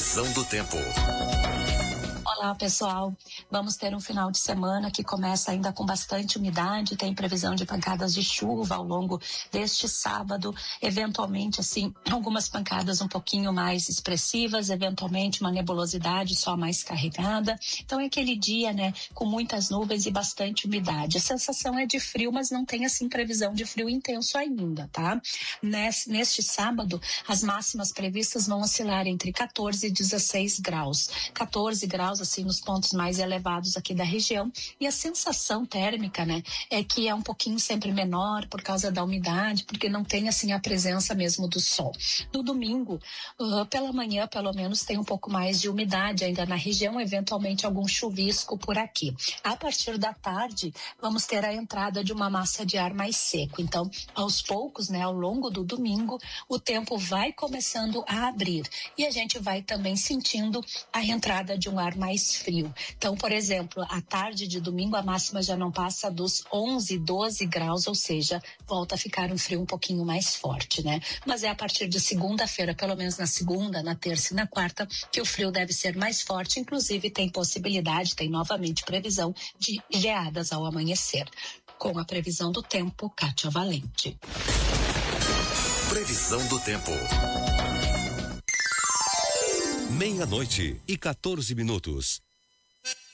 Previsão do tempo. Olá, pessoal. Vamos ter um final de semana que começa ainda com bastante umidade, tem previsão de pancadas de chuva ao longo deste sábado, eventualmente, assim, algumas pancadas um pouquinho mais expressivas, eventualmente uma nebulosidade só mais carregada. Então é aquele dia, né, com muitas nuvens e bastante umidade. A sensação é de frio, mas não tem, assim, previsão de frio intenso ainda, tá? Neste sábado, as máximas previstas vão oscilar entre 14 e 16 graus. 14 graus, assim, nos pontos mais elevados aqui da região, e a sensação térmica, né, é que é um pouquinho sempre menor por causa da umidade, porque não tem, assim, a presença mesmo do sol. No domingo, pela manhã, pelo menos, tem um pouco mais de umidade ainda na região, eventualmente algum chuvisco por aqui. A partir da tarde, vamos ter a entrada de uma massa de ar mais seco. Então, aos poucos, né, ao longo do domingo, o tempo vai começando a abrir e a gente vai também sentindo a entrada de um ar mais frio. Então, por exemplo, à tarde de domingo a máxima já não passa dos 11, 12 graus, ou seja, volta a ficar um frio um pouquinho mais forte, né? Mas é a partir de segunda-feira, pelo menos na segunda, na terça e na quarta, que o frio deve ser mais forte, inclusive tem possibilidade, tem novamente previsão de geadas ao amanhecer. Com a previsão do tempo, Kátia Valente. Previsão do tempo. 12:14.